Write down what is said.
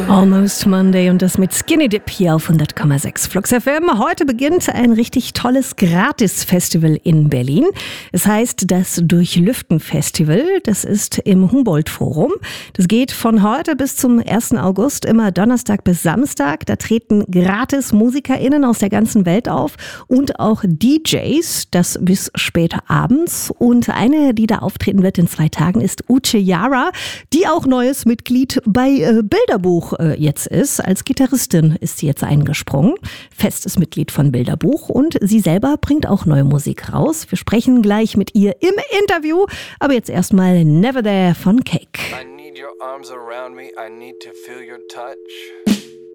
Almost Monday und das mit Skinny Dip hier auf 100,6 Flux FM. Heute beginnt ein richtig tolles Gratis-Festival in Berlin. Es heißt das Durchlüften-Festival. Das ist im Humboldt-Forum. Das geht von heute bis zum 1. August, immer Donnerstag bis Samstag. Da treten gratis MusikerInnen aus der ganzen Welt auf und auch DJs, das bis später abends. Und eine, die da auftreten wird in 2 Tagen, ist Uche Yara, die auch neues Mitglied bei Bilderbuch jetzt ist. Als Gitarristin ist sie jetzt eingesprungen. Festes Mitglied von Bilderbuch und sie selber bringt auch neue Musik raus. Wir sprechen gleich mit ihr im Interview, aber jetzt erstmal Never There von Cake. I need your arms around me, I need to feel your touch.